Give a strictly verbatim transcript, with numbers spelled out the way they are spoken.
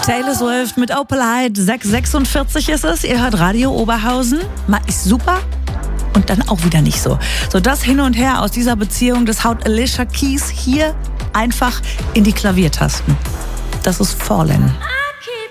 Taylor Swift mit Opalite, sechs Uhr sechsundvierzig ist es. Ihr hört Radio Oberhausen. Mal ist super und dann auch wieder nicht so. So das Hin und Her aus dieser Beziehung, das haut Alicia Keys hier einfach in die Klaviertasten. Das ist Fallen.